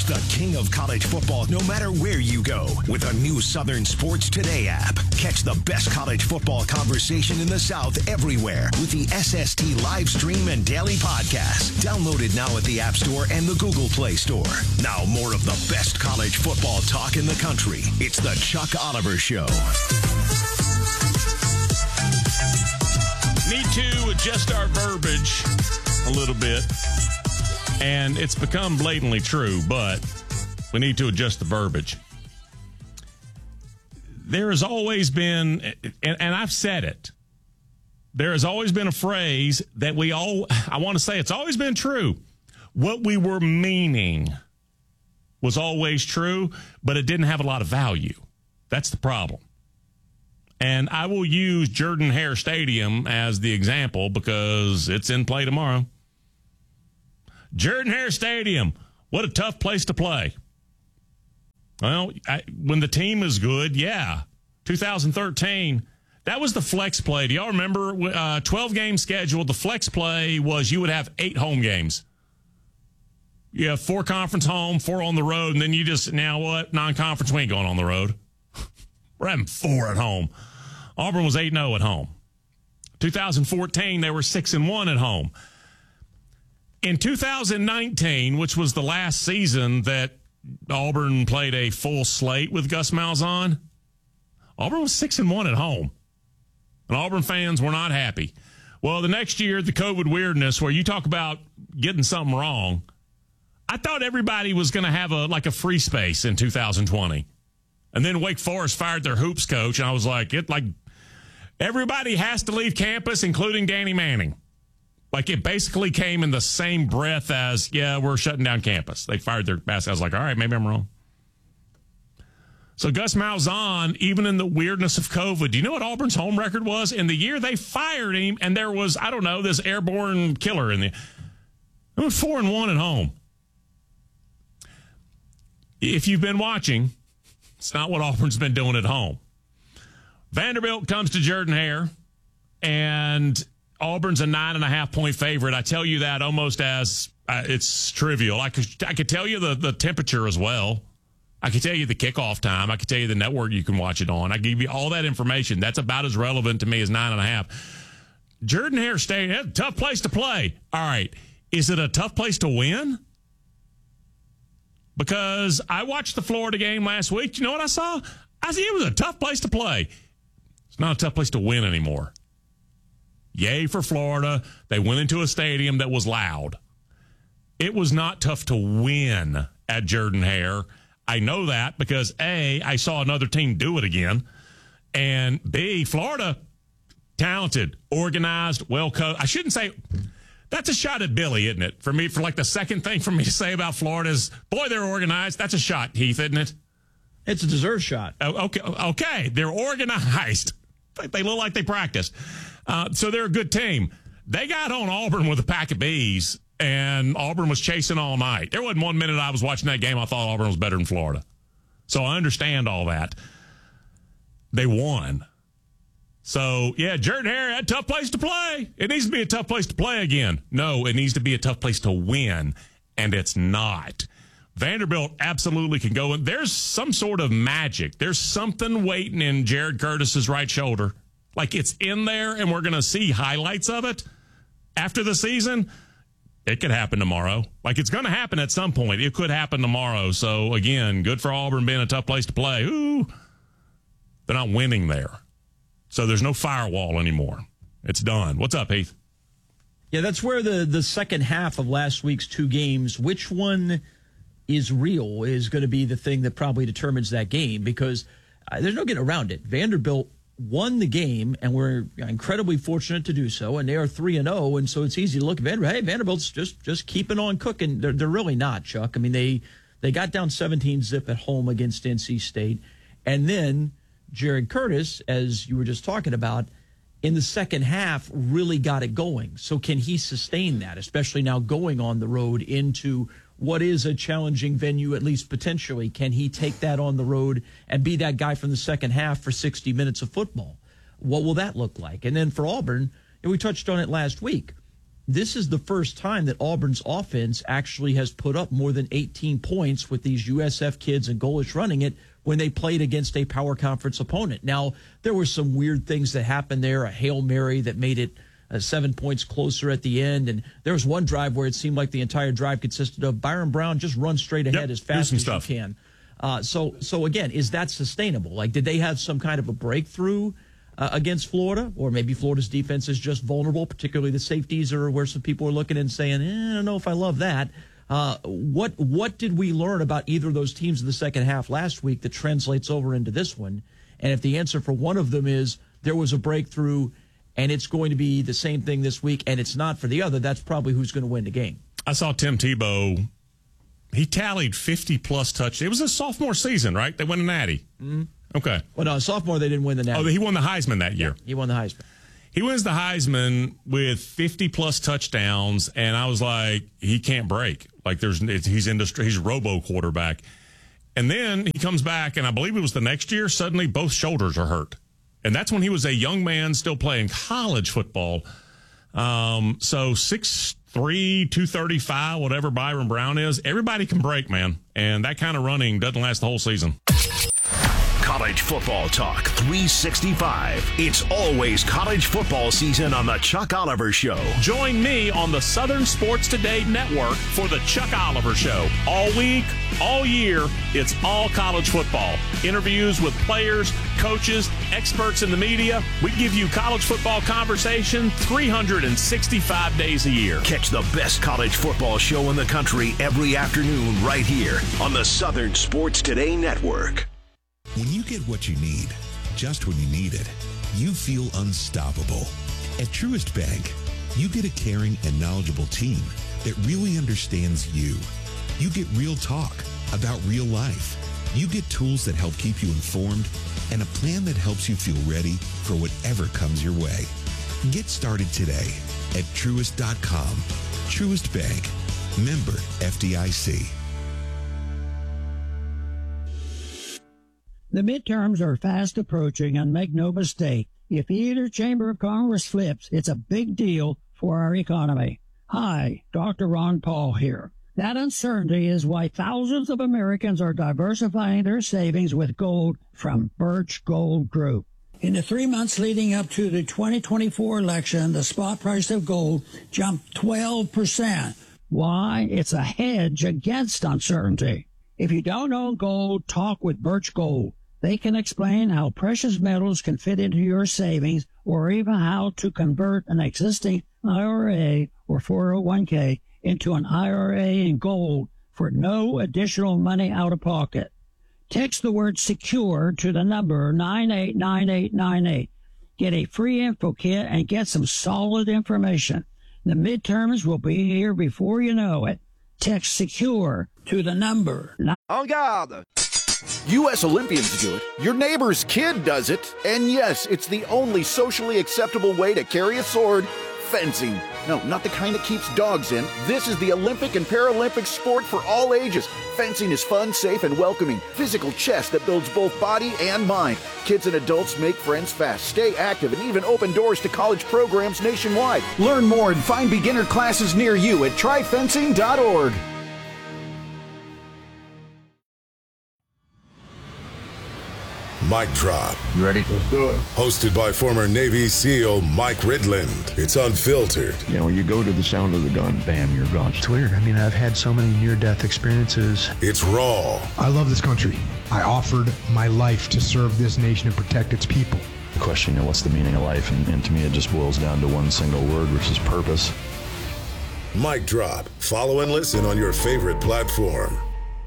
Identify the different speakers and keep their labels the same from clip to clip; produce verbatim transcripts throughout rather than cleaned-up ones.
Speaker 1: Reach the king of college football no matter where you go with a new Southern Sports Today app. Catch the best college football conversation in the South everywhere with the S S T live stream and daily podcast. Download it now at the App Store and the Google Play Store. Now more of the best college football talk in the country. It's the Chuck Oliver Show.
Speaker 2: Need to adjust our verbiage a little bit. And it's become blatantly true, but we need to adjust the verbiage. There has always been, and, and I've said it, there has always been a phrase that we all, I want to say it's always been true. What we were meaning was always true, but it didn't have a lot of value. That's the problem. And I will use Jordan-Hare Stadium as the example because it's in play tomorrow. Jordan-Hare Stadium, what a tough place to play. Well, I, when the team is good, yeah. two thousand thirteen, that was the flex play. Do y'all remember? Uh, twelve-game schedule. The flex play was you would have eight home games. You have four conference home, four on the road, and then you just, now what? Non-conference, we ain't going on the road. We're having four at home. Auburn was eight and oh at home. two thousand fourteen, they were six and one at home. In two thousand nineteen, which was the last season that Auburn played a full slate with Gus Malzahn, Auburn was six and one at home. And Auburn fans were not happy. Well, the next year, the COVID weirdness, where you talk about getting something wrong, I thought everybody was going to have a like a free space in two thousand twenty. And then Wake Forest fired their hoops coach, and I was like, it like everybody has to leave campus, including Danny Manning. Like, it basically came in the same breath as, yeah, we're shutting down campus. They fired their basketball. I was like, all right, maybe I'm wrong. So Gus Malzahn, even in the weirdness of COVID, do you know what Auburn's home record was? In the year they fired him, and there was, I don't know, this airborne killer in the, it was four and one at home. If you've been watching, it's not what Auburn's been doing at home. Vanderbilt comes to Jordan-Hare, and Auburn's a nine and a half point favorite. I tell you that almost as uh, it's trivial. I could I could tell you the, the temperature as well. I could tell you the kickoff time. I could tell you the network you can watch it on. I give you all that information. That's about as relevant to me as nine and a half. Jordan-Hare Stadium, that's a tough place to play. All right. Is it a tough place to win? Because I watched the Florida game last week. You know what I saw? I see it was a tough place to play. It's not a tough place to win anymore. Yay for Florida. They went into a stadium that was loud. It was not tough to win at Jordan-Hare. I know that because, A, I saw another team do it again, and B, Florida, talented, organized, well coached. I shouldn't say that's a shot at Billy, isn't it? For me, for like the second thing for me to say about Florida is, boy, they're organized. That's a shot, Heath, isn't it?
Speaker 3: It's a deserved shot.
Speaker 2: Oh, okay, okay, they're organized. They look like they practice. Uh, so they're a good team. They got on Auburn with a pack of bees, and Auburn was chasing all night. There wasn't one minute I was watching that game I thought Auburn was better than Florida. So I understand all that. They won. So, yeah, Jordan-Hare, a tough place to play. It needs to be a tough place to play again. No, it needs to be a tough place to win, and it's not. Vanderbilt absolutely can go in. There's some sort of magic. There's something waiting in Jared Curtis's right shoulder. Like, it's in there, and we're going to see highlights of it after the season. It could happen tomorrow. Like, it's going to happen at some point. It could happen tomorrow. So, again, good for Auburn being a tough place to play. Ooh, they're not winning there. So there's no firewall anymore. It's done. What's up, Heath?
Speaker 3: Yeah, that's where the, the second half of last week's two games, which one is real, is going to be the thing that probably determines that game, because uh, there's no getting around it. Vanderbilt won the game, and we're incredibly fortunate to do so, and they are three and oh, and so it's easy to look at Vanderbilt. Hey, Vanderbilt's just just keeping on cooking. They're, they're really not, Chuck. I mean, they, they got down seventeen zip at home against N C State, and then Jared Curtis, as you were just talking about, in the second half really got it going. So can he sustain that, especially now going on the road into what is a challenging venue, at least potentially? Can he take that on the road and be that guy from the second half for sixty minutes of football? What will that look like? And then for Auburn, and we touched on it last week, this is the first time that Auburn's offense actually has put up more than eighteen points with these U S F kids and Golesh running it when they played against a power conference opponent. Now, there were some weird things that happened there, a Hail Mary that made it uh, seven points closer at the end. And there was one drive where it seemed like the entire drive consisted of Byron Brown just run straight ahead
Speaker 2: yep,
Speaker 3: as fast as
Speaker 2: stuff.
Speaker 3: you can. Uh, so, so again, is that sustainable? Like, did they have some kind of a breakthrough uh, against Florida? Or maybe Florida's defense is just vulnerable, particularly the safeties are where some people are looking and saying, eh, I don't know if I love that. Uh, what what did we learn about either of those teams in the second half last week that translates over into this one? And if the answer for one of them is there was a breakthrough and it's going to be the same thing this week and it's not for the other, that's probably who's going to win the game.
Speaker 2: I saw Tim Tebow. He tallied fifty-plus touchdowns. It was his sophomore season, right? They won a Natty.
Speaker 3: Mm-hmm.
Speaker 2: Okay.
Speaker 3: Well, no, sophomore they didn't win the Natty.
Speaker 2: Oh, he won the Heisman that year.
Speaker 3: Yeah, he won the Heisman.
Speaker 2: He wins the Heisman with fifty-plus touchdowns, and I was like, he can't break. Like, there's it's, he's industry, he's robo quarterback. And then he comes back, and I believe it was the next year, suddenly both shoulders are hurt. And that's when he was a young man still playing college football. Um, so six three, two thirty-five, whatever Byron Brown is, everybody can break, man. And that kind of running doesn't last the whole season.
Speaker 1: College football talk three sixty-five. It's always college football season on the Chuck Oliver Show.
Speaker 2: Join me on the Southern Sports Today Network for the Chuck Oliver Show. All week, all year, it's all college football. Interviews with players, coaches, experts in the media. We give you college football conversation three hundred sixty-five days a year.
Speaker 1: Catch the best college football show in the country every afternoon right here on the Southern Sports Today Network.
Speaker 4: When you get what you need, just when you need it, you feel unstoppable. At Truist Bank, you get a caring and knowledgeable team that really understands you. You get real talk about real life. You get tools that help keep you informed and a plan that helps you feel ready for whatever comes your way. Get started today at Truist dot com. Truist Bank. Member F D I C.
Speaker 5: The midterms are fast approaching, and make no mistake, if either chamber of Congress flips, it's a big deal for our economy. Hi, Doctor Ron Paul here. That uncertainty is why thousands of Americans are diversifying their savings with gold from Birch Gold Group. In the three months leading up to the twenty twenty-four election, the spot price of gold jumped twelve percent. Why? It's a hedge against uncertainty. If you don't own gold, talk with Birch Gold. They can explain how precious metals can fit into your savings or even how to convert an existing I R A or four oh one k into an I R A in gold for no additional money out of pocket. Text the word SECURE to the number nine eight nine eight nine eight. Get a free info kit and get some solid information. The midterms will be here before you know it. Text SECURE to the number.
Speaker 6: En garde! U S Olympians do it, your neighbor's kid does it, and yes, it's the only socially acceptable way to carry a sword, fencing. No, not the kind that keeps dogs in. This is the Olympic and Paralympic sport for all ages. Fencing is fun, safe, and welcoming. Physical chess that builds both body and mind. Kids and adults make friends fast, stay active, and even open doors to college programs nationwide. Learn more and find beginner classes near you at try fencing dot org.
Speaker 7: Mic Drop.
Speaker 8: You ready? Let's do it.
Speaker 7: Hosted by former Navy SEAL Mike Ridland. It's unfiltered.
Speaker 8: You know, you go to the sound of the gun, bam, you're gone.
Speaker 9: It's weird. I mean, I've had so many near-death experiences.
Speaker 7: It's raw.
Speaker 10: I love this country. I offered my life to serve this nation and protect its people.
Speaker 8: The question, you know, what's the meaning of life? And, and to me, it just boils down to one single word, which is purpose.
Speaker 7: Mic Drop. Follow and listen on your favorite platform.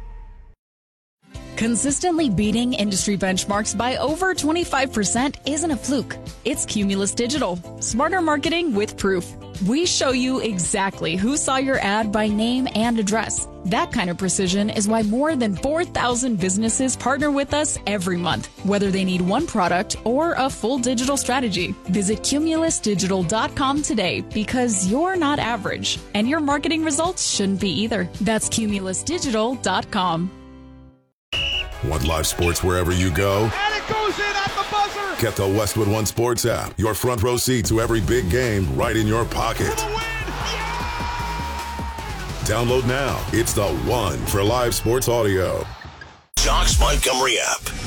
Speaker 11: Consistently beating industry benchmarks by over twenty-five percent isn't a fluke. It's Cumulus Digital. Smarter marketing with proof. We show you exactly who saw your ad by name and address. That kind of precision is why more than four thousand businesses partner with us every month, whether they need one product or a full digital strategy. Visit Cumulus Digital dot com today because you're not average, and your marketing results shouldn't be either. That's Cumulus Digital dot com.
Speaker 7: Want live sports wherever you go?
Speaker 12: And it goes in at the buzzer!
Speaker 7: Get the Westwood One Sports app. Your front row seat to every big game right in your pocket.
Speaker 12: For the win!
Speaker 7: Download now. It's the one for live sports audio.
Speaker 1: Jocks Montgomery app.